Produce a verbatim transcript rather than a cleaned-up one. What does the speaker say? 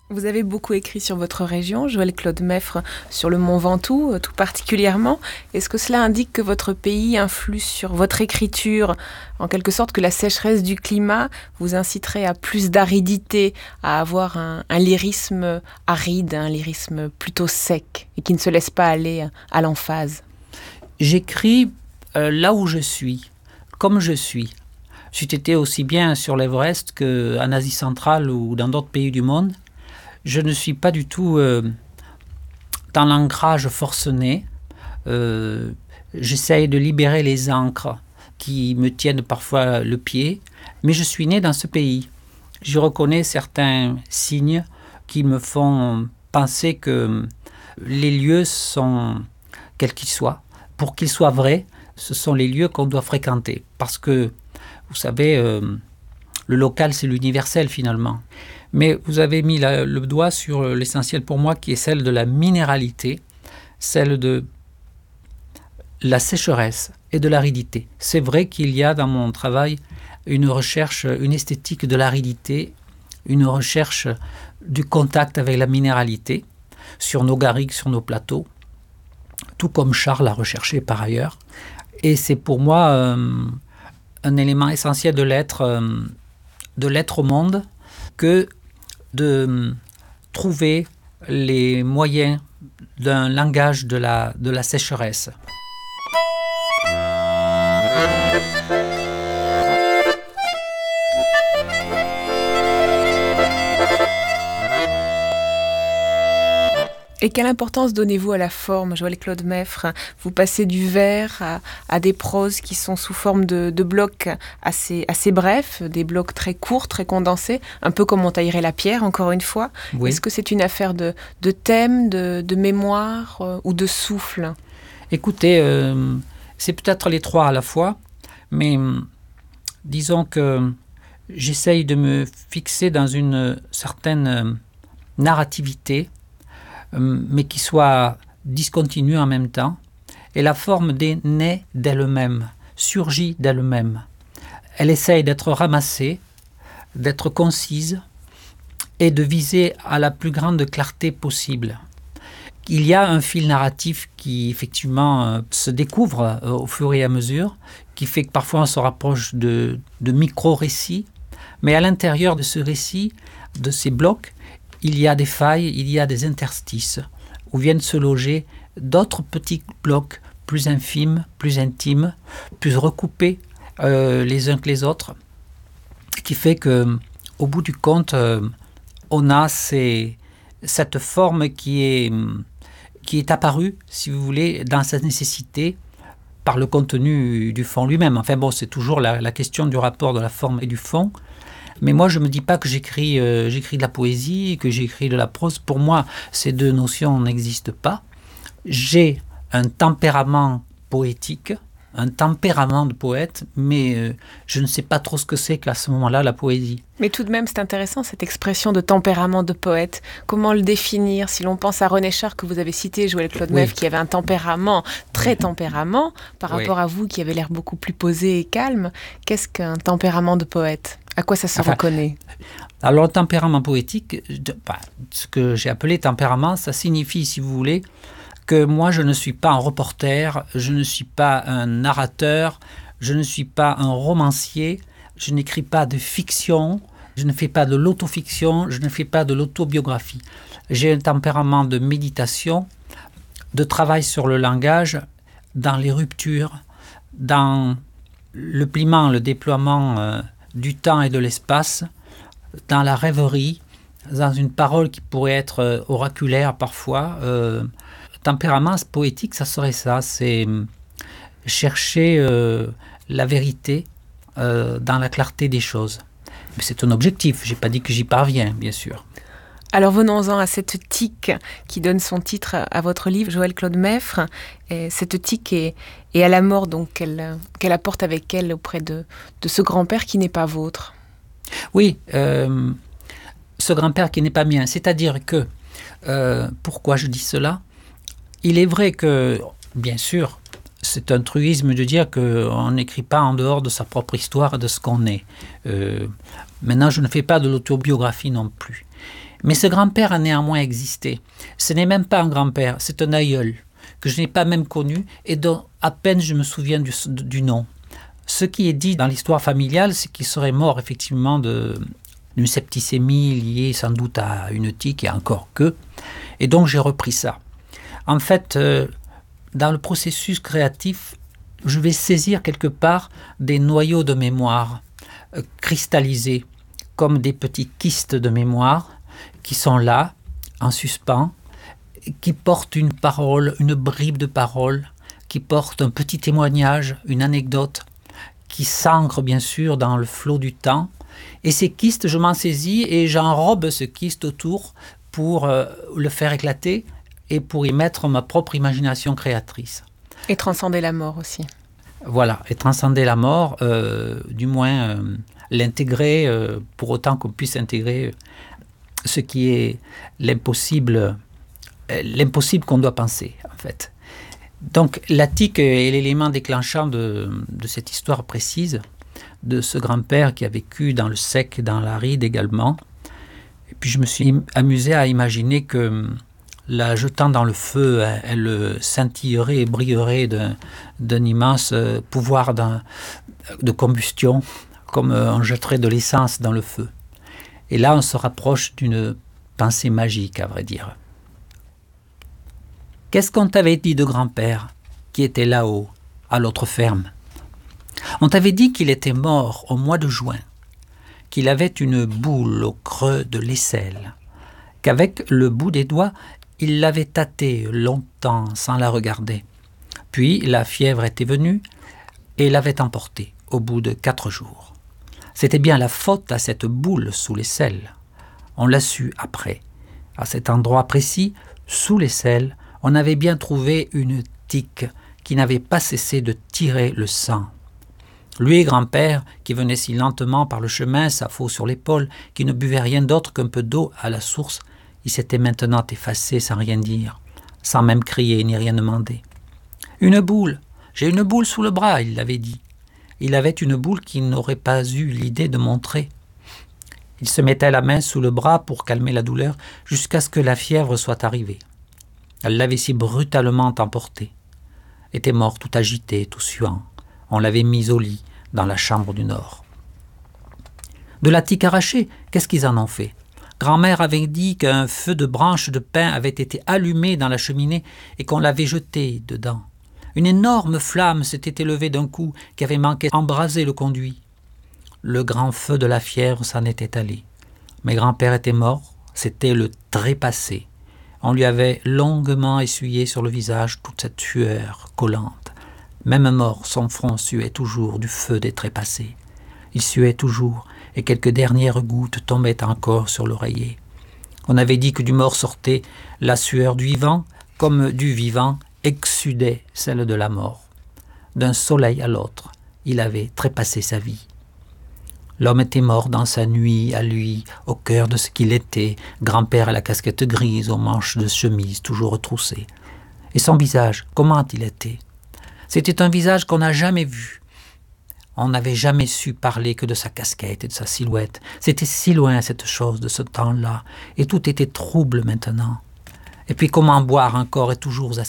Vous avez beaucoup écrit sur votre région, Joël Claude Meffre, sur le Mont Ventoux, euh, tout particulièrement. Est-ce que cela indique que votre pays influe sur votre écriture, en quelque sorte que la sécheresse du climat vous inciterait à plus d'aridité, à avoir un, un lyrisme aride, un lyrisme plutôt sec, et qui ne se laisse pas aller à l'emphase? J'écris euh, là où je suis, comme je suis. J'eût été aussi bien sur l'Everest qu'en Asie centrale ou dans d'autres pays du monde. Je ne suis pas du tout euh, dans l'ancrage forcené. Euh, j'essaye de libérer les ancres qui me tiennent parfois le pied, mais je suis né dans ce pays. Je reconnais certains signes qui me font penser que les lieux sont, quels qu'ils soient, pour qu'ils soient vrais, ce sont les lieux qu'on doit fréquenter. Parce que, vous savez, euh, le local, c'est l'universel finalement. Mais vous avez mis la, le doigt sur l'essentiel pour moi, qui est celle de la minéralité, celle de la sécheresse et de l'aridité. C'est vrai qu'il y a dans mon travail une recherche, une esthétique de l'aridité, une recherche du contact avec la minéralité sur nos garrigues, sur nos plateaux, tout comme Charles a recherché par ailleurs. Et c'est pour moi euh, un élément essentiel de l'être, euh, de l'être au monde, que de trouver les moyens d'un langage de la, de la sécheresse. Et quelle importance donnez-vous à la forme, Joël Claude Meffre? Vous passez du vers à, à des proses qui sont sous forme de, de blocs assez, assez brefs, des blocs très courts, très condensés, un peu comme on taillerait la pierre, encore une fois. Oui. Est-ce que c'est une affaire de, de thème, de, de mémoire euh, ou de souffle? Écoutez, euh, c'est peut-être les trois à la fois, mais euh, disons que j'essaye de me fixer dans une certaine euh, narrativité, mais qui soit discontinue en même temps. Et la forme des naît d'elle-même, surgit d'elle-même. Elle essaye d'être ramassée, d'être concise et de viser à la plus grande clarté possible. Il y a un fil narratif qui, effectivement, se découvre au fur et à mesure, qui fait que parfois on se rapproche de, de micro-récits, mais à l'intérieur de ce récit, de ces blocs, il y a des failles, il y a des interstices où viennent se loger d'autres petits blocs plus infimes, plus intimes, plus recoupés euh, les uns que les autres, qui fait que, au bout du compte, euh, on a ces, cette forme qui est, qui est apparue, si vous voulez, dans sa nécessité par le contenu du fond lui-même. Enfin bon, c'est toujours la, la question du rapport de la forme et du fond. Mais moi, je ne me dis pas que j'écris, euh, j'écris de la poésie, que j'écris de la prose. Pour moi, ces deux notions n'existent pas. J'ai un tempérament poétique, un tempérament de poète, mais euh, je ne sais pas trop ce que c'est qu'à ce moment-là, la poésie. Mais tout de même, c'est intéressant, cette expression de tempérament de poète. Comment le définir? Si l'on pense à René Char, que vous avez cité, Joël Claude Meffre, oui, qui avait un tempérament, très tempérament, par oui, rapport à vous, qui avez l'air beaucoup plus posé et calme, qu'est-ce qu'un tempérament de poète? À quoi ça se enfin, reconnaît? Alors, le tempérament poétique, bah, ce que j'ai appelé tempérament, ça signifie, si vous voulez, que moi, je ne suis pas un reporter, je ne suis pas un narrateur, je ne suis pas un romancier, je n'écris pas de fiction, je ne fais pas de l'autofiction, je ne fais pas de l'autobiographie. J'ai un tempérament de méditation, de travail sur le langage, dans les ruptures, dans le pliement, le déploiement euh, du temps et de l'espace, dans la rêverie, dans une parole qui pourrait être euh, oraculaire parfois. Euh, tempérament poétique, ça serait ça, c'est chercher euh, la vérité euh, dans la clarté des choses. Mais c'est un objectif, je n'ai pas dit que j'y parviens, bien sûr. Alors venons-en à cette tique qui donne son titre à votre livre, Joël Claude Meffre. Et cette tique est, est à la mort donc qu'elle, qu'elle apporte avec elle auprès de, de ce grand-père qui n'est pas vôtre. Oui, euh, ce grand-père qui n'est pas mien. C'est-à-dire que, euh, pourquoi je dis cela? Il est vrai que, bien sûr, c'est un truisme de dire qu'on n'écrit pas en dehors de sa propre histoire et de ce qu'on est. Euh, maintenant, je ne fais pas de l'autobiographie non plus. Mais ce grand-père a néanmoins existé. Ce n'est même pas un grand-père, c'est un aïeul que je n'ai pas même connu et dont à peine je me souviens du, du nom. Ce qui est dit dans l'histoire familiale, c'est qu'il serait mort effectivement de, d'une septicémie liée sans doute à une tique et encore que. Et donc j'ai repris ça. En fait, euh, dans le processus créatif, je vais saisir quelque part des noyaux de mémoire euh, cristallisés comme des petits kystes de mémoire qui sont là, en suspens, qui portent une parole, une bribe de parole, qui portent un petit témoignage, une anecdote, qui s'ancre bien sûr dans le flot du temps. Et ces kystes, je m'en saisis et j'enrobe ce kyste autour pour euh, le faire éclater et pour y mettre ma propre imagination créatrice. Et transcender la mort aussi. Voilà, et transcender la mort, euh, du moins euh, l'intégrer, euh, pour autant qu'on puisse intégrer ce qui est l'impossible, euh, l'impossible qu'on doit penser, en fait. Donc la tique est l'élément déclenchant de, de cette histoire précise, de ce grand-père qui a vécu dans le sec, dans l'aride également. Et puis je me suis amusé à imaginer que la jetant dans le feu, elle, elle scintillerait et brillerait d'un, d'un immense pouvoir d'un, de combustion, comme on jetterait de l'essence dans le feu. Et là, on se rapproche d'une pensée magique, à vrai dire. Qu'est-ce qu'on t'avait dit de grand-père qui était là-haut, à l'autre ferme? On t'avait dit qu'il était mort au mois de juin, qu'il avait une boule au creux de l'aisselle, qu'avec le bout des doigts, il l'avait tâtée longtemps sans la regarder. Puis la fièvre était venue et l'avait emportée au bout de quatre jours. C'était bien la faute à cette boule sous l'aisselle. On l'a su après. À cet endroit précis, sous l'aisselle, on avait bien trouvé une tique qui n'avait pas cessé de tirer le sang. Lui, grand-père, qui venait si lentement par le chemin, sa faute sur l'épaule, qui ne buvait rien d'autre qu'un peu d'eau à la source, il s'était maintenant effacé sans rien dire, sans même crier ni rien demander. « Une boule, j'ai une boule sous le bras », il l'avait dit. Il avait une boule qu'il n'aurait pas eu l'idée de montrer. Il se mettait la main sous le bras pour calmer la douleur jusqu'à ce que la fièvre soit arrivée. Elle l'avait si brutalement emporté. Était mort tout agité, tout suant. On l'avait mis au lit dans la chambre du Nord. De la tique arrachée, qu'est-ce qu'ils en ont fait? Grand-mère avait dit qu'un feu de branches de pin avait été allumé dans la cheminée et qu'on l'avait jeté dedans. Une énorme flamme s'était élevée d'un coup qui avait manqué d'embraser le conduit. Le grand feu de la fièvre s'en était allé. Mais grand-père était mort, c'était le trépassé. On lui avait longuement essuyé sur le visage toute cette sueur collante. Même mort, son front suait toujours du feu des trépassés. Il suait toujours, et quelques dernières gouttes tombaient encore sur l'oreiller. On avait dit que du mort sortait la sueur du vivant, comme du vivant exsudait celle de la mort. D'un soleil à l'autre, il avait trépassé sa vie. L'homme était mort dans sa nuit, à lui, au cœur de ce qu'il était, grand-père à la casquette grise, aux manches de chemise toujours retroussées. Et son visage, comment il était? C'était un visage qu'on n'a jamais vu. On n'avait jamais su parler que de sa casquette et de sa silhouette. C'était si loin cette chose de ce temps-là, et tout était trouble maintenant. Et puis comment boire encore et toujours